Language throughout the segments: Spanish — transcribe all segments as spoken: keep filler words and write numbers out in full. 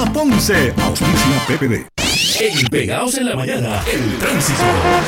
Goma Ponce. Auspicia P P D. En Pegados en la Mañana, el tránsito.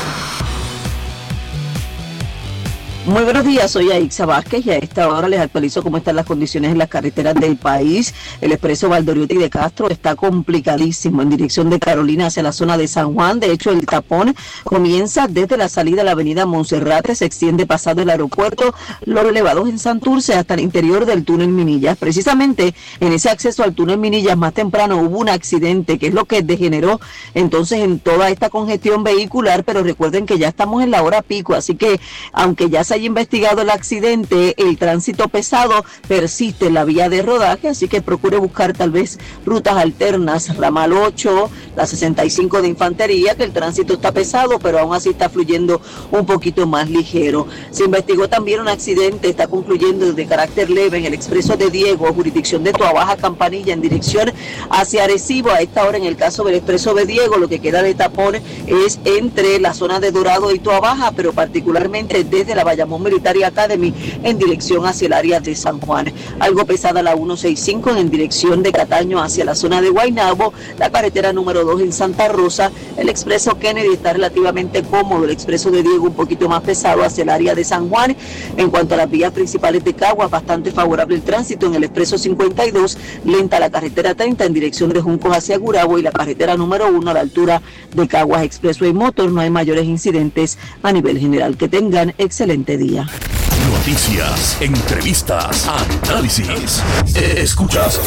Muy buenos días, soy Aixa Vázquez y a esta hora les actualizo cómo están las condiciones en las carreteras del país. El expreso Valdoriotti de Castro está complicadísimo en dirección de Carolina hacia la zona de San Juan. De hecho, el tapón comienza desde la salida de la avenida Monserrate, se extiende pasado el aeropuerto, los elevados en Santurce hasta el interior del túnel Minillas. Precisamente en ese acceso al túnel Minillas más temprano hubo un accidente, que es lo que degeneró entonces en toda esta congestión vehicular, pero recuerden que ya estamos en la hora pico, así que aunque ya se haya investigado el accidente, el tránsito pesado persiste en la vía de rodaje, así que procure buscar tal vez rutas alternas, ramal ocho, la sesenta y cinco de Infantería, que el tránsito está pesado, pero aún así está fluyendo un poquito más ligero. Se investigó también un accidente, está concluyendo de carácter leve en el expreso de Diego, jurisdicción de Toabaja Campanilla, en dirección hacia Arecibo. A esta hora, en el caso del expreso de Diego, lo que queda de tapón es entre la zona de Dorado y Toabaja, pero particularmente desde la Bayamón Military Academy en dirección hacia el área de San Juan. Algo pesada la ciento sesenta y cinco en dirección de Cataño hacia la zona de Guaynabo, la carretera número dos en Santa Rosa, el expreso Kennedy está relativamente cómodo, el expreso de Diego un poquito más pesado hacia el área de San Juan. En cuanto a las vías principales de Caguas, bastante favorable el tránsito en el expreso cincuenta y dos, lenta la carretera treinta en dirección de Juncos hacia Gurabo y la carretera número uno a la altura de Caguas Expressway Motor. No hay mayores incidentes a nivel general. Que tengan excelente día. Noticias, entrevistas, análisis. Escuchas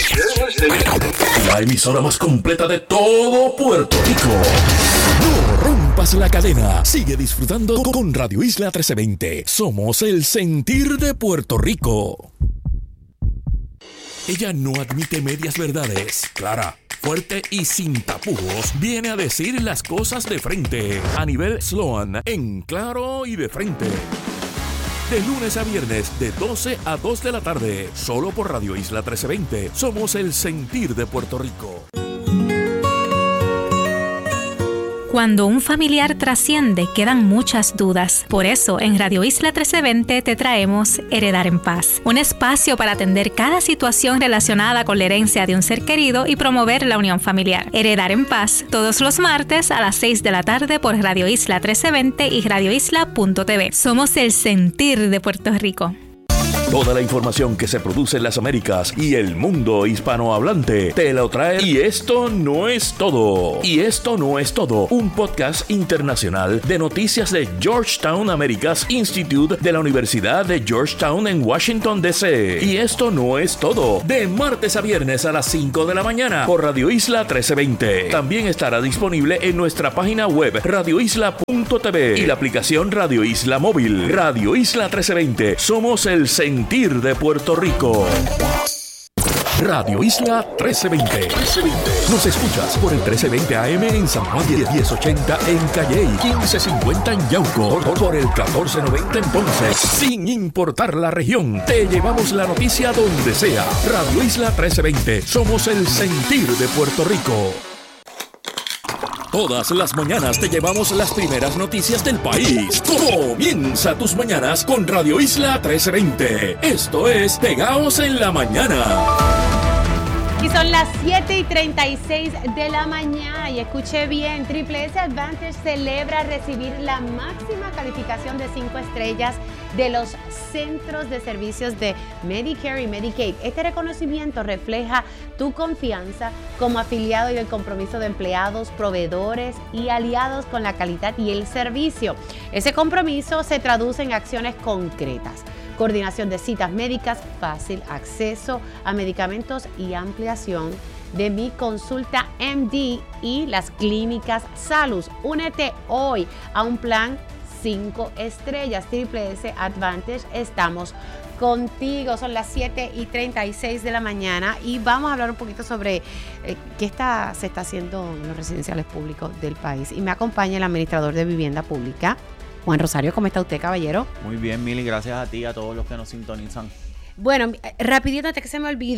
la emisora más completa de todo Puerto Rico. No rompas la cadena. Sigue disfrutando con Radio Isla trece veinte. Somos el sentir de Puerto Rico. Ella no admite medias verdades. Clara, fuerte y sin tapujos, viene a decir las cosas de frente. Anibel Sloan, en Claro y de Frente. De lunes a viernes, de doce a dos de la tarde, solo por Radio Isla trece veinte. Somos el sentir de Puerto Rico. Cuando un familiar trasciende, quedan muchas dudas. Por eso, en Radio Isla trece veinte te traemos Heredar en Paz, un espacio para atender cada situación relacionada con la herencia de un ser querido y promover la unión familiar. Heredar en Paz, todos los martes a las seis de la tarde por Radio Isla trece veinte y radio isla punto t v. Somos el sentir de Puerto Rico. Toda la información que se produce en las Américas y el mundo hispanohablante te lo trae. Y esto no es todo. Y esto no es todo. Un podcast internacional de noticias de Georgetown Americas Institute de la Universidad de Georgetown en Washington, D C Y esto no es todo. De martes a viernes a las cinco de la mañana por Radio Isla trece veinte. También estará disponible en nuestra página web radio isla punto t v y la aplicación Radio Isla Móvil. Radio Isla trece veinte. Somos el sentir de Puerto Rico. Radio Isla trece veinte. Nos escuchas por el trece veinte A M en San Juan y el diez ochenta en Calley, quince cincuenta en Yauco, por el catorce noventa en Ponce. Sin importar la región, te llevamos la noticia donde sea. Radio Isla trece veinte. Somos el sentir de Puerto Rico. Todas las mañanas te llevamos las primeras noticias del país. Comienza tus mañanas con Radio Isla trece veinte. Esto es Pegaos en la Mañana. Y son las siete y treinta y seis de la mañana y escuché bien, Triple S Advantage celebra recibir la máxima calificación de cinco estrellas de los centros de servicios de Medicare y Medicaid. Este reconocimiento refleja tu confianza como afiliado y el compromiso de empleados, proveedores y aliados con la calidad y el servicio. Ese compromiso se traduce en acciones concretas. Coordinación de citas médicas, fácil acceso a medicamentos y ampliación de Mi Consulta M D y las clínicas Salus. Únete hoy a un plan cinco estrellas. Triple S Advantage, estamos contigo. Son las siete y treinta y seis de la mañana y vamos a hablar un poquito sobre eh, qué está, se está haciendo en los residenciales públicos del país. Y me acompaña el administrador de Vivienda Pública, Juan Rosario. ¿Cómo está usted, caballero? Muy bien, Mili, gracias a ti y a todos los que nos sintonizan. Bueno, rapidito antes que se me olvide,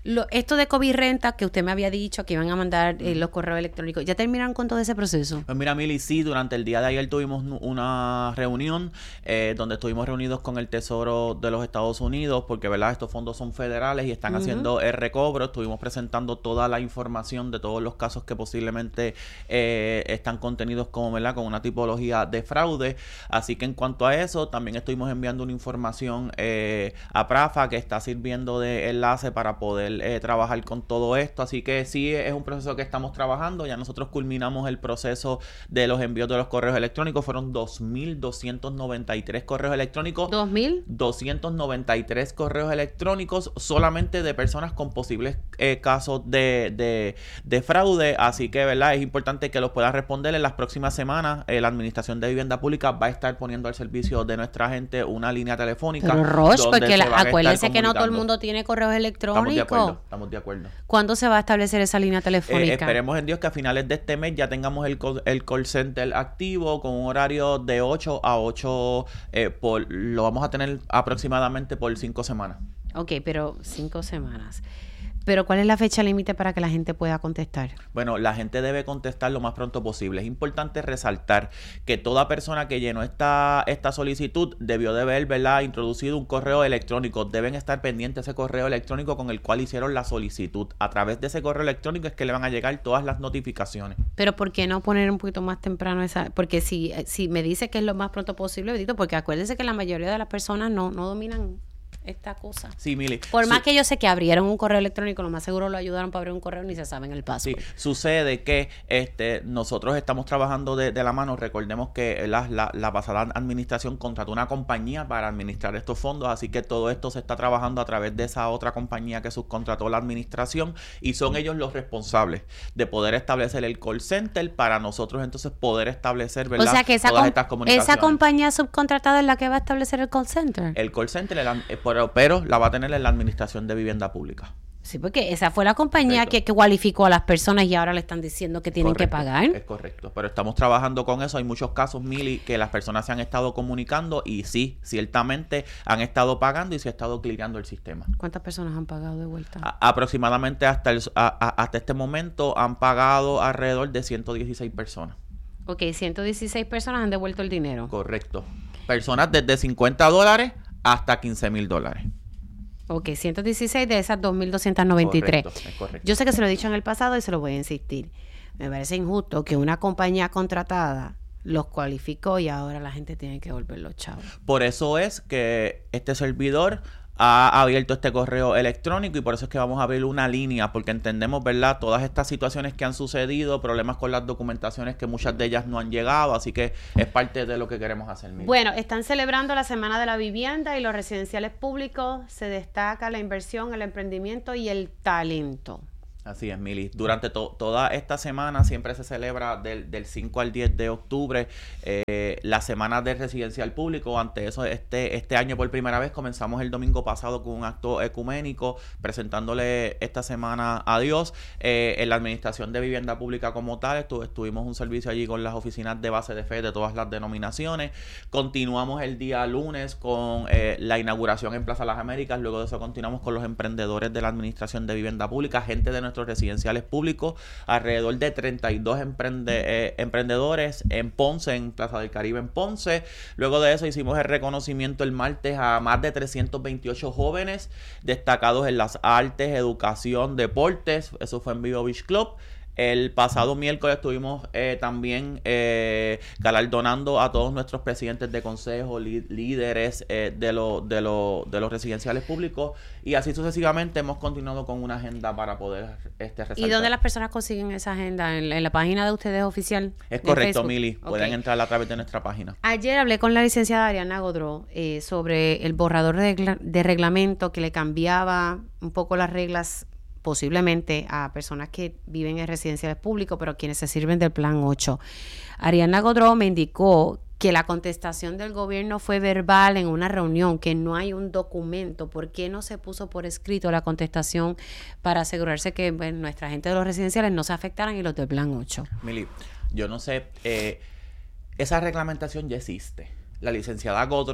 Lo, esto de COVID Renta, que usted me había dicho que iban a mandar eh, los correos electrónicos, ¿ya terminaron con todo ese proceso? Pues mira, Mili, sí, durante el día de ayer tuvimos una reunión eh, donde estuvimos reunidos con el Tesoro de los Estados Unidos, porque, ¿verdad?, estos fondos son federales y están uh-huh. haciendo el recobro. Estuvimos presentando toda la información de todos los casos que posiblemente eh, están contenidos como, ¿verdad?, con una tipología de fraude. Así que en cuanto a eso, también estuvimos enviando una información eh, a PRAFA, que está sirviendo de enlace para poder Eh, trabajar con todo esto. Así que sí, es un proceso que estamos trabajando. Ya nosotros culminamos el proceso de los envíos de los correos electrónicos. Fueron dos mil doscientos noventa y tres correos electrónicos. ¿dos mil? doscientos noventa y tres correos electrónicos solamente de personas con posibles eh, casos de, de, de fraude. Así que, ¿verdad?, es importante que los puedan responder. En las próximas semanas eh, la Administración de Vivienda Pública va a estar poniendo al servicio de nuestra gente una línea telefónica. Pero Roche, porque la, acuérdense que no todo el mundo tiene correos electrónicos. Estamos de acuerdo. ¿Cuándo se va a establecer esa línea telefónica? Eh, esperemos en Dios que a finales de este mes ya tengamos el, el call center activo con un horario de ocho a ocho. Eh, por, lo vamos a tener aproximadamente por cinco semanas. Ok, pero cinco semanas. Pero ¿cuál es la fecha límite para que la gente pueda contestar? Bueno, la gente debe contestar lo más pronto posible. Es importante resaltar que toda persona que llenó esta, esta solicitud debió de haber, ¿verdad?, introducido un correo electrónico. Deben estar pendientes de ese correo electrónico con el cual hicieron la solicitud. A través de ese correo electrónico es que le van a llegar todas las notificaciones. Pero ¿por qué no poner un poquito más temprano esa? Porque si, si me dice que es lo más pronto posible, Benito, porque acuérdense que la mayoría de las personas no, no dominan esta cosa. Sí, Mili. Por más Su- que yo sé que abrieron un correo electrónico, lo más seguro lo ayudaron para abrir un correo, ni se saben el paso. Sí, sucede que este nosotros estamos trabajando de, de la mano. Recordemos que la, la, la pasada administración contrató una compañía para administrar estos fondos, así que todo esto se está trabajando a través de esa otra compañía que subcontrató la administración, y son ellos los responsables de poder establecer el call center para nosotros entonces poder establecer, ¿verdad?, o sea que esa, todas com- estas comunicaciones. esa compañía subcontratada es la que va a establecer el call center. El call center, el, eh, pero, pero la va a tener en la Administración de Vivienda Pública. Sí, porque esa fue la compañía Correcto. que, que cualificó a las personas y ahora le están diciendo que tienen Correcto, que pagar. Es correcto, pero estamos trabajando con eso. Hay muchos casos, Mili, que las personas se han estado comunicando y sí, ciertamente han estado pagando y se ha estado cliqueando el sistema. ¿Cuántas personas han pagado de vuelta? A, aproximadamente hasta, el, a, a, hasta este momento han pagado alrededor de ciento dieciséis personas. Ok, ciento dieciséis personas han devuelto el dinero. Correcto. Personas desde cincuenta dólares hasta quince mil dólares. Ok, ciento dieciséis de esas dos mil doscientos noventa y tres. Correcto, es correcto. Yo sé que se lo he dicho en el pasado y se lo voy a insistir. Me parece injusto que una compañía contratada los cualificó y ahora la gente tiene que volver los chavos. Por eso es que este servidor ha abierto este correo electrónico y por eso es que vamos a abrir una línea, porque entendemos, ¿verdad?, todas estas situaciones que han sucedido, problemas con las documentaciones que muchas de ellas no han llegado, así que es parte de lo que queremos hacer. Mira. Bueno, están celebrando la Semana de la Vivienda y los residenciales públicos. Se destaca la inversión, el emprendimiento y el talento. Así es, Mili. Durante to- toda esta semana siempre se celebra del, del cinco al diez de octubre eh, la Semana del Residencial Público. Ante eso, este, este año por primera vez comenzamos el domingo pasado con un acto ecuménico presentándole esta semana a Dios. Eh, en la Administración de Vivienda Pública como tal, estu- estuvimos un servicio allí con las oficinas de base de fe de todas las denominaciones. Continuamos el día lunes con eh, la inauguración en Plaza Las Américas. Luego de eso continuamos con los emprendedores de la Administración de Vivienda Pública, gente de nuestros residenciales públicos, alrededor de treinta y dos emprende, eh, emprendedores en Ponce, en Plaza del Caribe en Ponce. Luego de eso hicimos el reconocimiento el martes a más de trescientos veintiocho jóvenes destacados en las artes, educación, deportes. Eso fue en Vivo Beach Club. El pasado miércoles estuvimos eh, también eh, galardonando a todos nuestros presidentes de consejo, li- líderes eh, de, lo, de, lo, de los residenciales públicos, y así sucesivamente hemos continuado con una agenda para poder este, resaltar. ¿Y dónde las personas consiguen esa agenda? ¿En la, en la página de ustedes oficial? Es correcto, Facebook? Mili. Okay. Pueden entrar a través de nuestra página. Ayer hablé con la licenciada Ariana Godró eh, sobre el borrador de, regla- de reglamento que le cambiaba un poco las reglas posiblemente a personas que viven en residenciales públicos, pero quienes se sirven del Plan ocho. Ariana Godró me indicó que la contestación del gobierno fue verbal en una reunión, que no hay un documento. ¿Por qué no se puso por escrito la contestación para asegurarse que bueno, nuestra gente de los residenciales no se afectaran y los del Plan ocho? Mili, yo no sé, eh, esa reglamentación ya existe. La licenciada Godró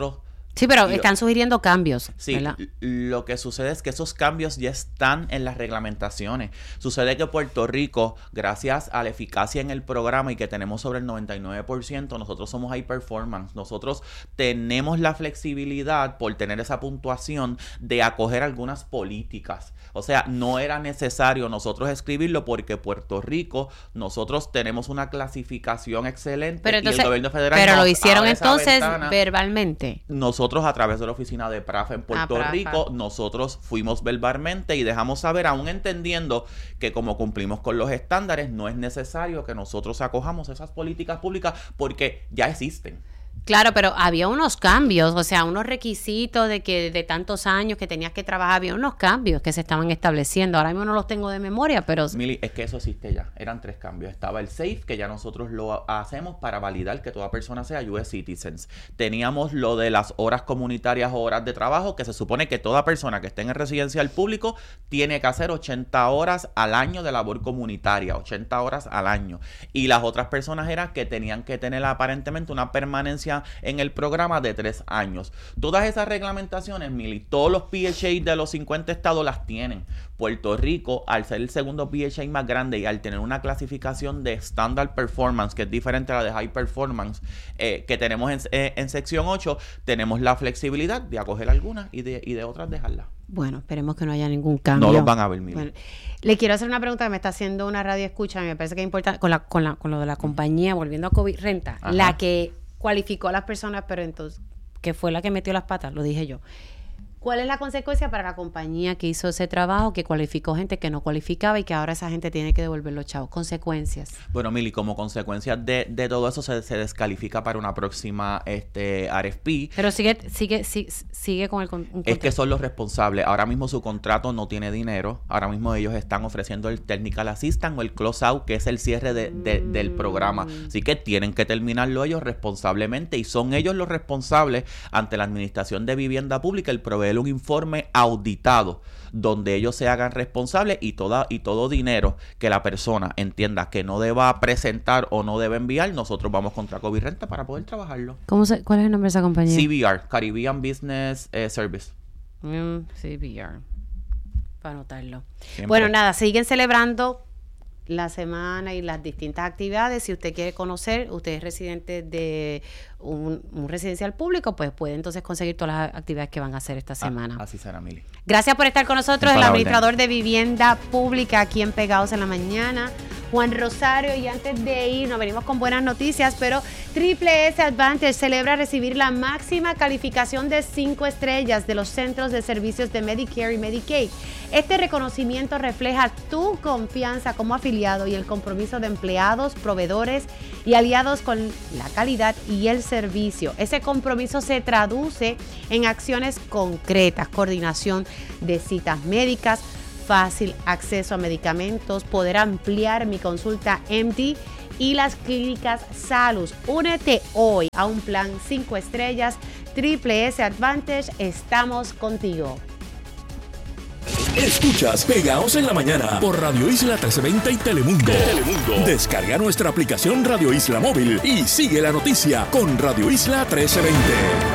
Sí, pero y están sugiriendo cambios. Sí, ¿verdad? Lo que sucede es que esos cambios ya están en las reglamentaciones. Sucede que Puerto Rico, gracias a la eficacia en el programa y que tenemos sobre el noventa y nueve por ciento, nosotros somos high performance. Nosotros tenemos la flexibilidad por tener esa puntuación de acoger algunas políticas. O sea, no era necesario nosotros escribirlo porque Puerto Rico, nosotros tenemos una clasificación excelente Pero entonces, y el gobierno federal pero nos lo hicieron abre esa entonces ventana. verbalmente. Nosotros a través de la oficina de Prafa en Puerto Ah, Prafa. Rico, nosotros fuimos verbalmente y dejamos saber, aún entendiendo que como cumplimos con los estándares, no es necesario que nosotros acojamos esas políticas públicas porque ya existen. Claro, pero había unos cambios, o sea, unos requisitos de que de tantos años que tenías que trabajar, había unos cambios que se estaban estableciendo. Ahora mismo no los tengo de memoria, pero... Mili, es que eso existe ya. Eran tres cambios. Estaba el SAFE, que ya nosotros lo hacemos para validar que toda persona sea U S Citizens. Teníamos lo de las horas comunitarias o horas de trabajo, que se supone que toda persona que esté en el residencial público tiene que hacer ochenta horas al año de labor comunitaria, ochenta horas al año. Y las otras personas eran que tenían que tener aparentemente una permanencia en el programa de tres años. Todas esas reglamentaciones, Mili, todos los P H A de los cincuenta estados las tienen. Puerto Rico, al ser el segundo P H A más grande y al tener una clasificación de Standard Performance, que es diferente a la de High Performance, eh, que tenemos en, eh, en sección ocho, tenemos la flexibilidad de acoger algunas y de, y de otras dejarlas. Bueno, esperemos que no haya ningún cambio. No los van a ver, Mili. Bueno, le quiero hacer una pregunta que me está haciendo una radio escucha, me parece que es importante, con, la, con, la, con lo de la compañía, volviendo a COVID Renta, Ajá. la que cualificó a las personas, pero entonces, que fue la que metió las patas, lo dije yo. ¿Cuál es la consecuencia para la compañía que hizo ese trabajo, que cualificó gente que no cualificaba y que ahora esa gente tiene que devolver los chavos? Consecuencias. Bueno, Mili, como consecuencia de, de todo eso se, se descalifica para una próxima este, R F P. Pero sigue sigue sigue, sigue con el con, un Es que son los responsables. Ahora mismo su contrato no tiene dinero. Ahora mismo ellos están ofreciendo el Technical Assistant o el Close Out, que es el cierre de, de, mm. del programa. Así que tienen que terminarlo ellos responsablemente y son ellos los responsables ante la Administración de Vivienda Pública el proveer un informe auditado donde ellos se hagan responsables y toda y todo dinero que la persona entienda que no deba presentar o no debe enviar, nosotros vamos contra COVID Renta para poder trabajarlo. ¿Cómo se, ¿Cuál es el nombre de esa compañía? C B R, Caribbean Business eh, Service. Mm, C B R, para anotarlo. Siempre. Bueno, nada, siguen celebrando la semana y las distintas actividades. Si usted quiere conocer, usted es residente de un, un residencial público, pues puede entonces conseguir todas las actividades que van a hacer esta semana. Ah, así será, Mili. Gracias por estar con nosotros, el Para administrador orden. de Vivienda Pública aquí en Pegados en la Mañana, Juan Rosario. Y antes de ir, nos venimos con buenas noticias, pero Triple S Advantage celebra recibir la máxima calificación de cinco estrellas de los Centros de Servicios de Medicare y Medicaid. Este reconocimiento refleja tu confianza como afiliado y el compromiso de empleados, proveedores y aliados con la calidad y el servicio. Ese compromiso se traduce en acciones concretas, coordinación de citas médicas, fácil acceso a medicamentos, poder ampliar mi consulta M D y las clínicas Salus. Únete hoy a un plan cinco estrellas. Triple S Advantage, estamos contigo. Escuchas Pegaos en la Mañana por Radio Isla trece veinte y Telemundo. Telemundo. Descarga nuestra aplicación Radio Isla Móvil y sigue la noticia con Radio Isla trece veinte.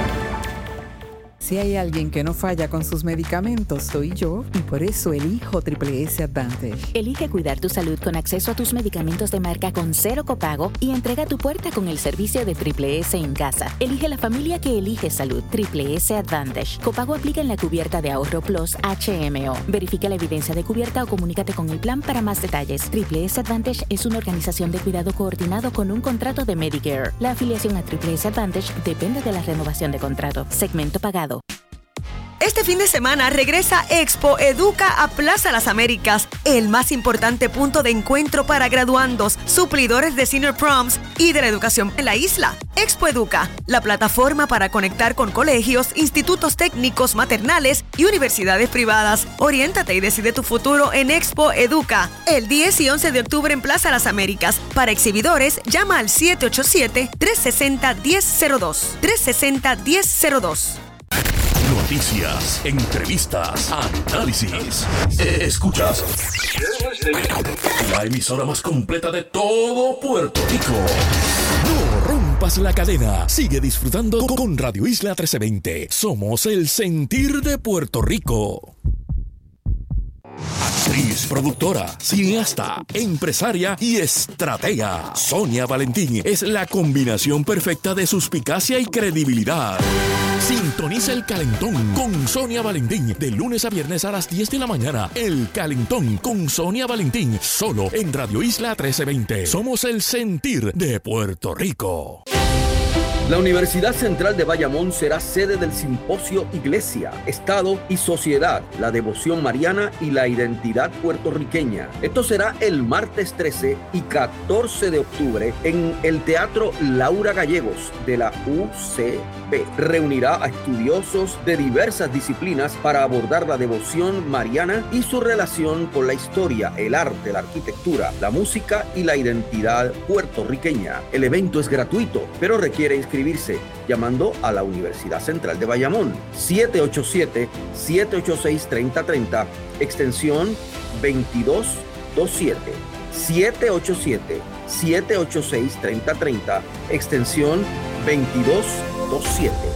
Si hay alguien que no falla con sus medicamentos, soy yo, y por eso elijo Triple S Advantage. Elige cuidar tu salud con acceso a tus medicamentos de marca con cero copago y entrega a tu puerta con el servicio de Triple S en casa. Elige la familia que elige salud. Triple S Advantage. Copago aplica en la cubierta de Ahorro Plus H M O. Verifica la evidencia de cubierta o comunícate con el plan para más detalles. Triple S Advantage es una organización de cuidado coordinado con un contrato de Medicare. La afiliación a Triple S Advantage depende de la renovación de contrato. Segmento pagado. Este fin de semana regresa Expo Educa a Plaza Las Américas, el más importante punto de encuentro para graduandos, suplidores de Senior Proms y de la educación en la isla. Expo Educa, la plataforma para conectar con colegios, institutos técnicos, maternales y universidades privadas. Oriéntate y decide tu futuro en Expo Educa, el diez y once de octubre en Plaza Las Américas. Para exhibidores, llama al siete ocho siete, tres seis cero, uno cero cero dos, tres seis cero, uno cero cero dos. Noticias, entrevistas, análisis. Escuchas la emisora más completa de todo Puerto Rico. No rompas la cadena. Sigue disfrutando con Radio Isla trece veinte. Somos el sentir de Puerto Rico. Actriz, productora, cineasta, empresaria y estratega. Sonia Valentín es la combinación perfecta de suspicacia y credibilidad. Sintoniza El Calentón con Sonia Valentín de lunes a viernes a las diez de la mañana. El Calentón con Sonia Valentín, solo en Radio Isla trece veinte. Somos el sentir de Puerto Rico. La Universidad Central de Bayamón será sede del simposio Iglesia, Estado y Sociedad, la devoción mariana y la identidad puertorriqueña. Esto será el martes trece y catorce de octubre en el Teatro Laura Gallegos de la U C B. Reunirá a estudiosos de diversas disciplinas para abordar la devoción mariana y su relación con la historia, el arte, la arquitectura, la música y la identidad puertorriqueña. El evento es gratuito, pero requiere inscripción inscribirse llamando a la Universidad Central de Bayamón siete ocho siete, siete ocho seis, tres cero tres cero extensión veintidós veintisiete siete ocho siete, siete ocho seis, tres cero tres cero extensión veintidós veintisiete.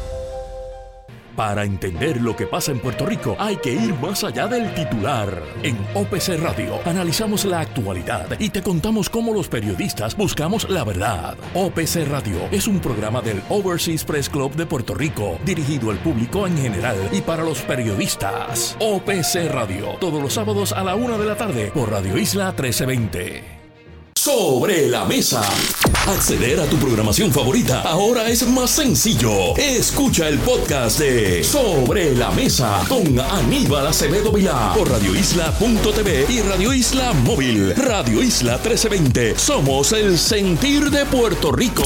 Para entender lo que pasa en Puerto Rico hay que ir más allá del titular. En O P C Radio analizamos la actualidad y te contamos cómo los periodistas buscamos la verdad. O P C Radio es un programa del Overseas Press Club de Puerto Rico, dirigido al público en general y para los periodistas. O P C Radio, todos los sábados a la una de la tarde por Radio Isla trece veinte. Sobre la mesa. Acceder a tu programación favorita ahora es más sencillo. Escucha el podcast de Sobre la Mesa con Aníbal Acevedo Vilá por radio isla punto t v y Radio Isla Móvil. Radio Isla trece veinte. Somos el sentir de Puerto Rico.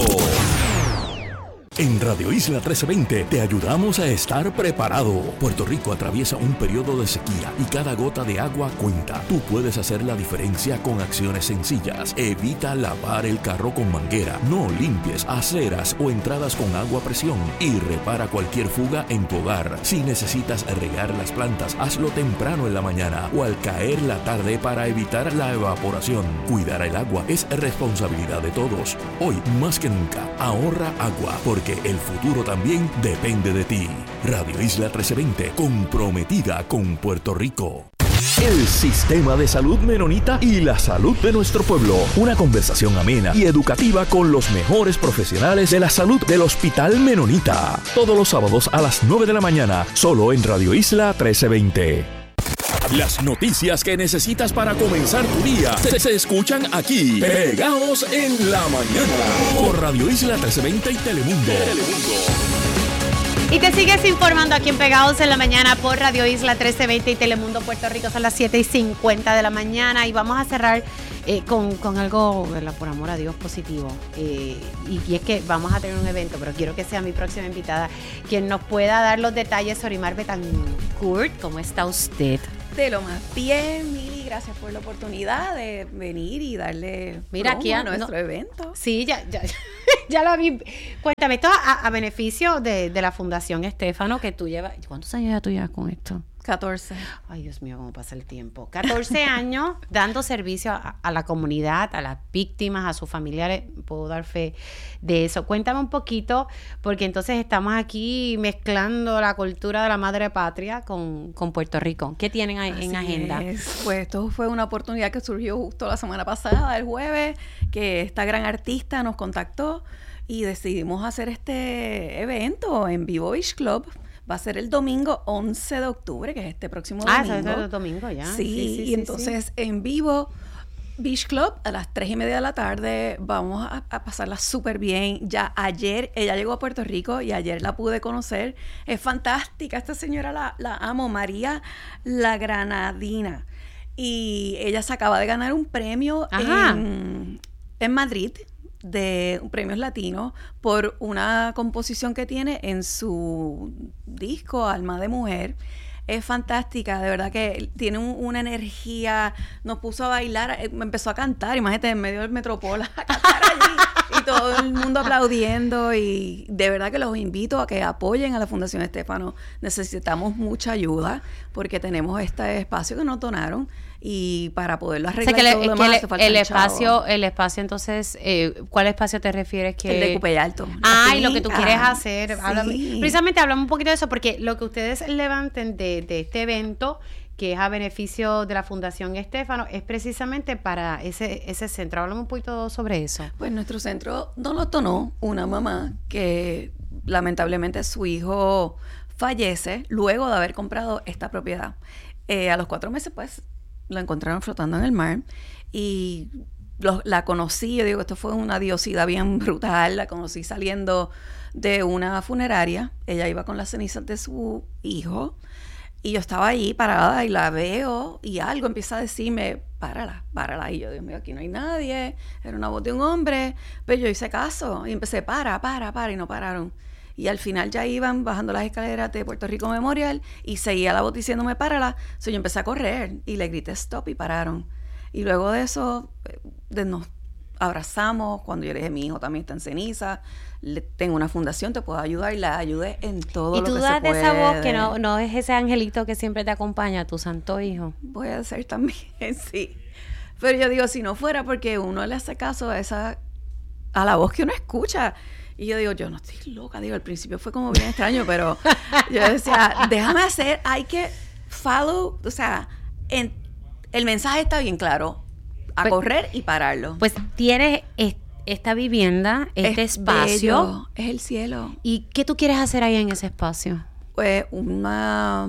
En Radio Isla trece veinte te ayudamos a estar preparado. Puerto Rico atraviesa un periodo de sequía y cada gota de agua cuenta. Tú puedes hacer la diferencia con acciones sencillas. Evita lavar el carro con manguera. No limpies aceras o entradas con agua a presión. Y repara cualquier fuga en tu hogar. Si necesitas regar las plantas, hazlo temprano en la mañana o al caer la tarde para evitar la evaporación. Cuidar el agua es responsabilidad de todos. Hoy, más que nunca, ahorra agua porque que el futuro también depende de ti. Radio Isla trece veinte, comprometida con Puerto Rico. El sistema de salud menonita y la salud de nuestro pueblo. Una conversación amena y educativa con los mejores profesionales de la salud del Hospital Menonita. Todos los sábados a las nueve de la mañana, solo en Radio Isla trece veinte. Las noticias que necesitas para comenzar tu día se, se escuchan aquí, pegados en la mañana, por Radio Isla trece veinte y Telemundo. Y te sigues informando aquí en Pegados en la Mañana por Radio Isla trece veinte y Telemundo Puerto Rico. Son las siete y cincuenta de la mañana y vamos a cerrar eh, con, con algo, ¿verdad? Por amor a Dios, positivo. Eh, y, y es que vamos a tener un evento, pero quiero que sea mi próxima invitada quien nos pueda dar los detalles. Sorimar Betancourt, ¿cómo está usted? De lo más bien, Mili, gracias por la oportunidad de venir y darle Mira aquí a nuestro no, evento. Sí, ya, ya, ya la vi. Cuéntame, esto a, a beneficio de, de la Fundación Estéfano que tú llevas. ¿Cuántos años ya tú llevas con esto? catorce. Ay, Dios mío, cómo pasa el tiempo. catorce años dando servicio a, a la comunidad, a las víctimas, a sus familiares. Puedo dar fe de eso. Cuéntame un poquito, porque entonces estamos aquí mezclando la cultura de la madre patria con, con Puerto Rico. ¿Qué tienen en Así agenda? Es. Pues esto fue una oportunidad que surgió justo la semana pasada, el jueves, que esta gran artista nos contactó y decidimos hacer este evento en Vivo Beach Club. Va a ser el domingo once de octubre, que es este próximo domingo. Ah, es el domingo ya. Sí, sí, sí y entonces sí. en Vivo Beach Club a las tres y media de la tarde vamos a, a pasarla súper bien. Ya ayer, ella llegó a Puerto Rico y ayer la pude conocer. Es fantástica, esta señora la, la amo, María La Granadina. Y ella se acaba de ganar un premio en, en Madrid, de premios latinos por una composición que tiene en su disco Alma de Mujer. Es fantástica, de verdad que tiene un, una energía, nos puso a bailar, me empezó a cantar, imagínate, en medio del Metropol a cantar allí y todo el mundo aplaudiendo, y de verdad que los invito a que apoyen a la Fundación Estéfano. Necesitamos mucha ayuda porque tenemos este espacio que nos donaron y para poderlo O sea, arreglar que le- todo lo es que demás le- hace falta el un chavo. espacio, el espacio entonces, eh, ¿cuál espacio te refieres que? El de Cupey Alto. Ah, La y lo que tú finca. quieres hacer. Háblame- Sí. precisamente hablamos un poquito de eso, porque lo que ustedes levanten de, de este evento, que es a beneficio de la Fundación Estéfano, es precisamente para ese, ese centro. Háblame un poquito sobre eso. Pues nuestro centro nos donó una mamá que lamentablemente su hijo fallece luego de haber comprado esta propiedad. Eh, a los cuatro meses, pues, la encontraron flotando en el mar y lo- la conocí, yo digo, esto fue una diosidad bien brutal, la conocí saliendo de una funeraria, ella iba con las cenizas de su hijo y yo estaba ahí parada y la veo y algo empieza a decirme, párala, párala, y yo, Dios mío, aquí no hay nadie, era una voz de un hombre, pero yo hice caso y empecé, para, para, para, y no pararon. Y al final ya iban bajando las escaleras de Puerto Rico Memorial y seguía la voz diciéndome párala. So yo empecé a correr y le grité stop y pararon. Y luego de eso eh, de- nos abrazamos. Cuando yo le dije, mi hijo también está en ceniza, le, tengo una fundación, te puedo ayudar, y la ayudé en todo Y lo tú que das se de puede. esa voz que no, no es ese angelito que siempre te acompaña, tu santo hijo. Voy a ser también, sí. Pero yo digo, si no fuera porque uno le hace caso a esa, a la voz que uno escucha. Y yo digo, yo no estoy loca. Digo, al principio fue como bien extraño, pero yo decía, déjame hacer, hay que follow, o sea, en, el mensaje está bien claro, a Pues- correr y pararlo. Pues tienes es- esta vivienda, este Es espacio. bello, es el cielo. ¿Y qué tú quieres hacer ahí en ese espacio? Pues una,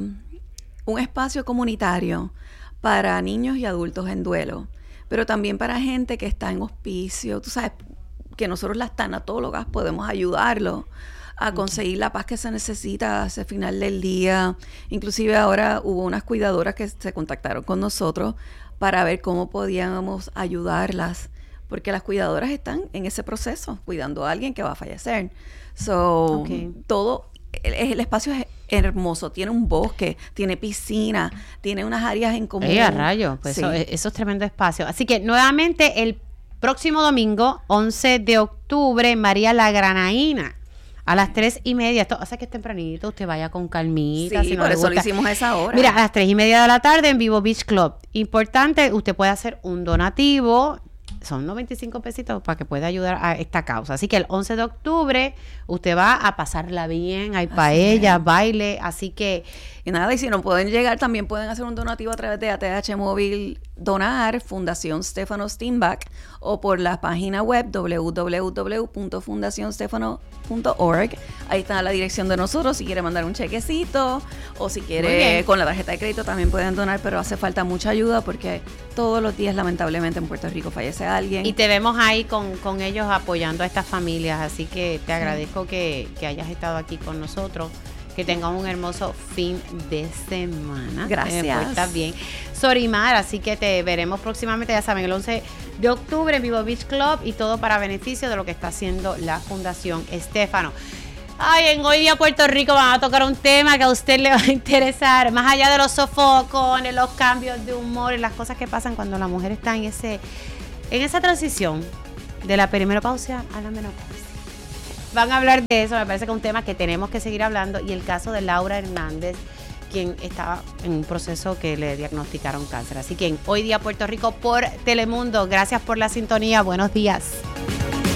un espacio comunitario para niños y adultos en duelo, pero también para gente que está en hospicio. Tú sabes que nosotros las tanatólogas podemos ayudarlos a conseguir la paz que se necesita hacia el final del día. Inclusive ahora hubo unas cuidadoras que se contactaron con nosotros para ver cómo podíamos ayudarlas, porque las cuidadoras están en ese proceso, cuidando a alguien que va a fallecer. So, Ok. todo, el, el espacio es hermoso, tiene un bosque, tiene piscina, tiene unas áreas en común. ¡Eh, a rayos! Pues Sí. eso, eso es tremendo espacio. Así que nuevamente el próximo domingo, once de octubre, María La Granaína, a las tres y media. Esto, o sea que es tempranito, usted vaya con calmita. Sí, si no por le eso lo gusta. hicimos a esa hora. Mira, a las tres y media de la tarde en Vivo Beach Club. Importante, usted puede hacer un donativo. Son noventa y cinco pesitos para que pueda ayudar a esta causa. Así que el once de octubre usted va a pasarla bien, hay paella, baile, así que... Y nada, y si no pueden llegar, también pueden hacer un donativo a través de A T H Móvil Donar, Fundación Stefano Steinbach, o por la página web w w w punto fundación stefano punto org. Ahí está la dirección de nosotros, si quiere mandar un chequecito, o si Muy quiere bien. con la tarjeta de crédito también pueden donar, pero hace falta mucha ayuda porque todos los días lamentablemente en Puerto Rico fallece alguien. Y te vemos ahí con, con ellos apoyando a estas familias, así que te agradezco que, que hayas estado aquí con nosotros. Que tengan un hermoso fin de semana. Gracias. Eh, pues, estás bien. Sorimar, así que te veremos próximamente, ya saben, el once de octubre en Vivo Beach Club y todo para beneficio de lo que está haciendo la Fundación Estéfano. Ay, en Hoy Día Puerto Rico van a tocar un tema que a usted le va a interesar, más allá de los sofocones, los cambios de humor y las cosas que pasan cuando la mujer está en ese, en esa transición de la perimenopausia a la menopausia. Van a hablar de eso, me parece que es un tema que tenemos que seguir hablando, y el caso de Laura Hernández, quien estaba en un proceso que le diagnosticaron cáncer. Así que en Hoy Día Puerto Rico por Telemundo, gracias por la sintonía, buenos días.